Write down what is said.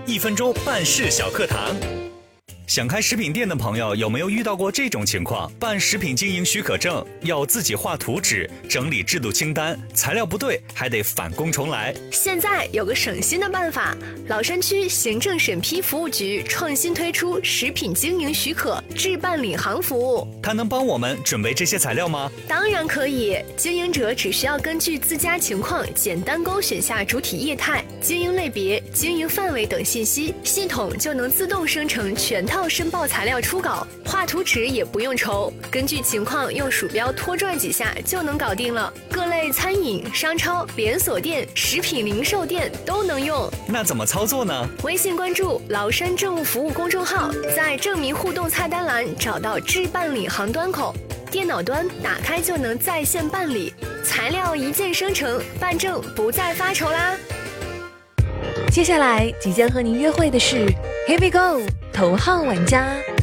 1分钟办事小课堂。想开食品店的朋友有没有遇到过这种情况？办食品经营许可证要自己画图纸，整理制度清单，材料不对还得返工重来。 现在有个省心的办法，老山区行政审批服务局创新推出食品经营许可置办领航服务。 它能帮我们准备这些材料吗？ 当然可以，经营者只需要根据自家情况简单勾选下主体业态、经营类别、经营范围等信息，系统就能自动生成全套申报材料初稿，画图纸也不用愁，根据情况用鼠标拖转几下就能搞定了。各类餐饮、商超、连锁店、食品零售店都能用。 那怎么操作呢？ 微信关注崂山政务服务公众号，在证明互动菜单栏找到置办领航端口，电脑端打开就能在线办理，材料一键生成，办证不再发愁啦。 接下来即将和您约会的是 Here we go 头号玩家。